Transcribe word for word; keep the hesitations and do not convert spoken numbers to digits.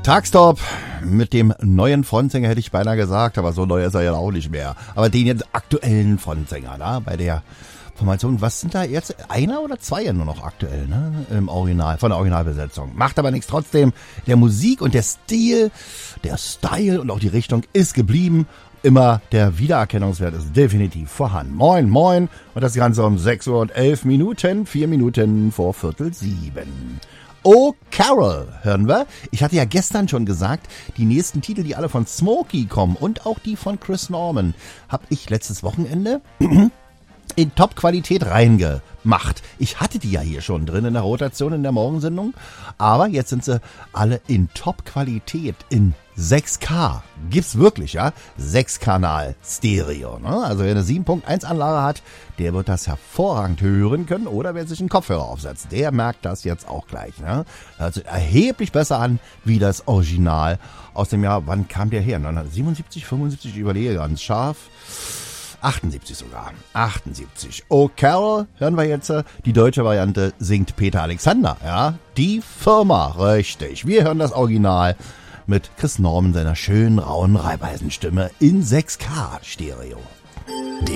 Tagstop mit dem neuen Frontsänger hätte ich beinahe gesagt, aber so neu ist er ja auch nicht mehr. Aber den jetzt aktuellen Frontsänger, da bei der Formation, was sind da jetzt? Einer oder zwei nur noch aktuell, ne? Im Original, von der Originalbesetzung. Macht aber nichts, trotzdem. Der Musik und der Stil, der Style und auch die Richtung ist geblieben. Immer der Wiedererkennungswert ist definitiv vorhanden. Moin, moin. Und das Ganze um sechs Uhr und elf Minuten, vier Minuten vor Viertel sieben. Oh, Carol, hören wir. Ich hatte ja gestern schon gesagt, die nächsten Titel, die alle von Smokey kommen und auch die von Chris Norman, habe ich letztes Wochenende in Top-Qualität reingemacht. Ich hatte die ja hier schon drin in der Rotation in der Morgensendung, aber jetzt sind sie alle in Top-Qualität in sechs K. Gibt's wirklich, ja? sechs Kanal Stereo, ne? Also wer eine sieben Punkt eins Anlage hat, der wird das hervorragend hören können, oder wer sich einen Kopfhörer aufsetzt, der merkt das jetzt auch gleich, ne? Hört sich erheblich besser an wie das Original aus dem Jahr, wann kam der her? neunzehnhundertsiebenundsiebzig, fünfundsiebzig, ich überlege ganz scharf. achtundsiebzig sogar. achtundsiebzig. Oh, Carol, hören wir jetzt. Die deutsche Variante singt Peter Alexander, ja. Die Firma, richtig. Wir hören das Original mit Chris Norman, seiner schönen, rauen Reibeisenstimme in sechs K Stereo.